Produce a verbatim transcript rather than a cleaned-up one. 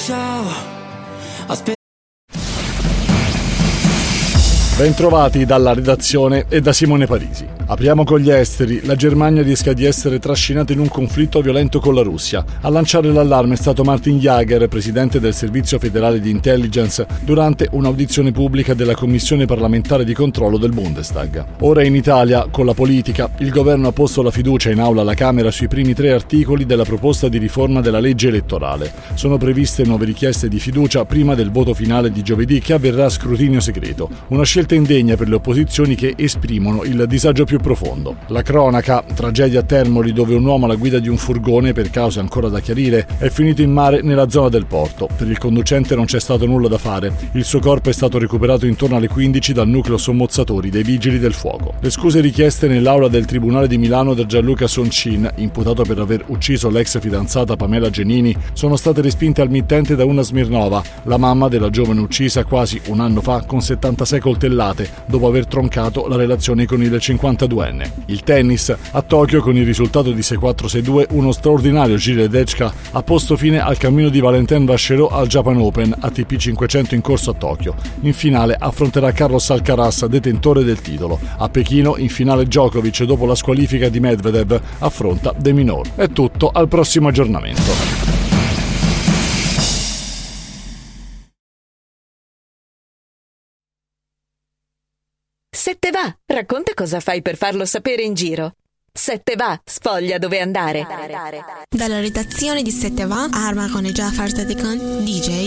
ciao, aspetta. Bentrovati dalla redazione e da Simone Parisi. Apriamo con gli esteri. La Germania rischia di essere trascinata in un conflitto violento con la Russia. A lanciare l'allarme è stato Martin Jager, presidente del Servizio Federale di Intelligence, durante un'audizione pubblica della Commissione parlamentare di controllo del Bundestag. Ora in Italia, con la politica, il governo ha posto la fiducia in aula alla Camera sui primi tre articoli della proposta di riforma della legge elettorale. Sono previste nuove richieste di fiducia prima del voto finale di giovedì, che avverrà a scrutinio segreto. Una scelta indegna per le opposizioni che esprimono il disagio più profondo. La cronaca: tragedia a Termoli, dove un uomo alla guida di un furgone, per cause ancora da chiarire, è finito in mare nella zona del porto. Per il conducente non c'è stato nulla da fare. Il suo corpo è stato recuperato intorno alle quindici dal nucleo sommozzatori dei vigili del fuoco. Le scuse richieste nell'aula del Tribunale di Milano da Gianluca Soncin, imputato per aver ucciso l'ex fidanzata Pamela Genini, sono state respinte al mittente da una Smirnova, la mamma della giovane uccisa quasi un anno fa con settantasei coltellate dopo aver troncato la relazione con il cinquantaduenne. Il tennis: a Tokyo, con il risultato di sei quattro sei due, uno straordinario Gilles Dechka ha posto fine al cammino di Valentin Vacherot al Japan Open A T P cinquecento in corso a Tokyo. In finale affronterà Carlos Alcaraz, detentore del titolo. A Pechino, in finale Djokovic, dopo la squalifica di Medvedev, affronta De Minaur. È tutto, al prossimo aggiornamento. Se te va, racconta cosa fai per farlo sapere in giro. Se te va, sfoglia dove andare. Dalla redazione di Se te va, Arma con e Jafar Sadekan, D J